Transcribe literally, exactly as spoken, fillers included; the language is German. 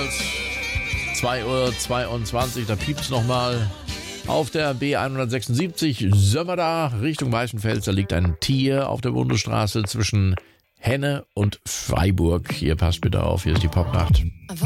jedenfalls. zwei Uhr zweiundzwanzig, da piept's nochmal. Auf der B hundertsechsundsiebzig sind wir da, Richtung Weißenfels. Da liegt ein Tier auf der Bundesstraße zwischen Henne und Freiburg. Hier passt bitte auf, hier ist die Popnacht.